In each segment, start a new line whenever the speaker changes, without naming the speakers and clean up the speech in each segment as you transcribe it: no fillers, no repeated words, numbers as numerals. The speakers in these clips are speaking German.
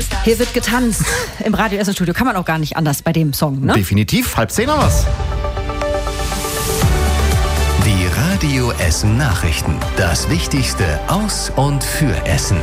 Hier wird getanzt. Im Radio Essen Studio kann man auch gar nicht anders bei dem Song, ne?
Definitiv. 9:30 noch was.
Die Radio Essen Nachrichten. Das Wichtigste aus und für Essen.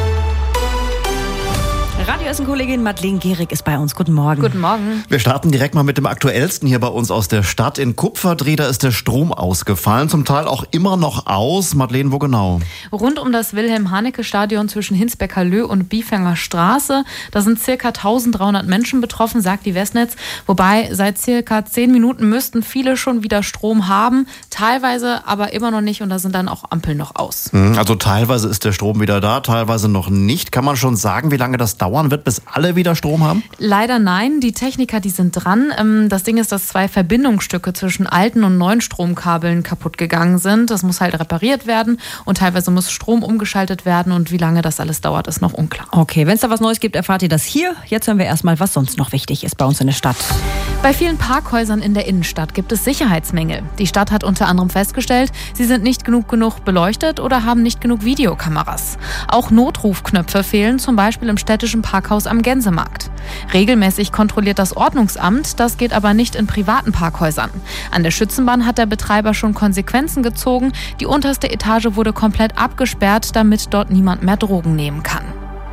Radio Essen-Kollegin Madeleine Gehrig ist bei uns. Guten Morgen.
Guten Morgen.
Wir starten direkt mal mit dem Aktuellsten hier bei uns aus der Stadt. In Kupferdreh, da ist der Strom ausgefallen, zum Teil auch immer noch aus. Madeleine, wo genau?
Rund um das Wilhelm-Hanecke-Stadion zwischen Hinsbecker-Löh und Biefernger Straße. Da sind ca. 1300 Menschen betroffen, sagt die Westnetz. Wobei seit ca. 10 Minuten müssten viele schon wieder Strom haben. Teilweise aber immer noch nicht und da sind dann auch Ampeln noch aus.
Also teilweise ist der Strom wieder da, teilweise noch nicht. Kann man schon sagen, wie lange das dauern wird, bis alle wieder Strom haben?
Leider nein. Die Techniker, die sind dran. Das Ding ist, dass 2 Verbindungsstücke zwischen alten und neuen Stromkabeln kaputt gegangen sind. Das muss halt repariert werden und teilweise muss Strom umgeschaltet werden und wie lange das alles dauert, ist noch unklar.
Okay, wenn es da was Neues gibt, erfahrt ihr das hier. Jetzt hören wir erstmal, was sonst noch wichtig ist bei uns in der Stadt.
Bei vielen Parkhäusern in der Innenstadt gibt es Sicherheitsmängel. Die Stadt hat unter anderem festgestellt, sie sind nicht genug beleuchtet oder haben nicht genug Videokameras. Auch Notrufknöpfe fehlen, zum Beispiel im städtischen Parkhaus am Gänsemarkt. Regelmäßig kontrolliert das Ordnungsamt, das geht aber nicht in privaten Parkhäusern. An der Schützenbahn hat der Betreiber schon Konsequenzen gezogen. Die unterste Etage wurde komplett abgesperrt, damit dort niemand mehr Drogen nehmen kann.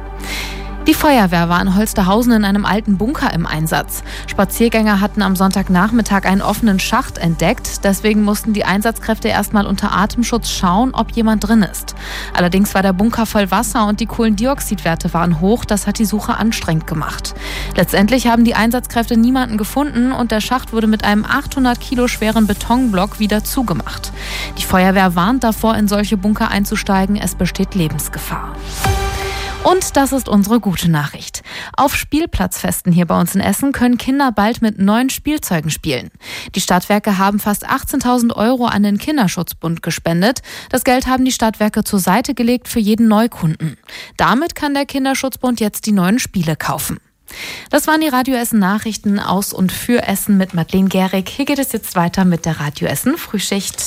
Die Feuerwehr war in Holsterhausen in einem alten Bunker im Einsatz. Spaziergänger hatten am Sonntagnachmittag einen offenen Schacht entdeckt. Deswegen mussten die Einsatzkräfte erstmal unter Atemschutz schauen, ob jemand drin ist. Allerdings war der Bunker voll Wasser und die Kohlendioxidwerte waren hoch. Das hat die Suche anstrengend gemacht. Letztendlich haben die Einsatzkräfte niemanden gefunden und der Schacht wurde mit einem 800 Kilo schweren Betonblock wieder zugemacht. Die Feuerwehr warnt davor, in solche Bunker einzusteigen. Es besteht Lebensgefahr. Und das ist unsere gute Nachricht. Auf Spielplatzfesten hier bei uns in Essen können Kinder bald mit neuen Spielzeugen spielen. Die Stadtwerke haben fast 18.000 € an den Kinderschutzbund gespendet. Das Geld haben die Stadtwerke zur Seite gelegt für jeden Neukunden. Damit kann der Kinderschutzbund jetzt die neuen Spiele kaufen. Das waren die Radio Essen Nachrichten aus und für Essen mit Madeleine Gehrig. Hier geht es jetzt weiter mit der Radio Essen Frühschicht.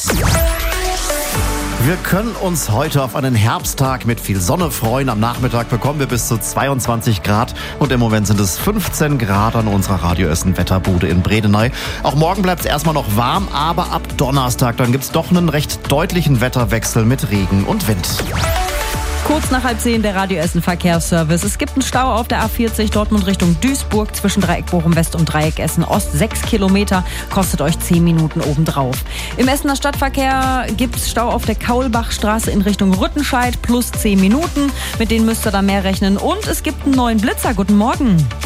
Wir können uns heute auf einen Herbsttag mit viel Sonne freuen. Am Nachmittag bekommen wir bis zu 22 Grad und im Moment sind es 15 Grad an unserer Radio Essen Wetterbude in Bredeney. Auch morgen bleibt es erstmal noch warm, aber ab Donnerstag dann gibt es doch einen recht deutlichen Wetterwechsel mit Regen und Wind.
Kurz nach 9:30 der Radio Essen Verkehrsservice. Es gibt einen Stau auf der A40 Dortmund Richtung Duisburg zwischen Dreieck Bochum West und Dreieck Essen Ost. 6 Kilometer, kostet euch 10 Minuten obendrauf. Im Essener Stadtverkehr gibt es Stau auf der Kaulbachstraße in Richtung Rüttenscheid plus 10 Minuten. Mit denen müsst ihr da mehr rechnen. Und es gibt einen neuen Blitzer. Guten Morgen.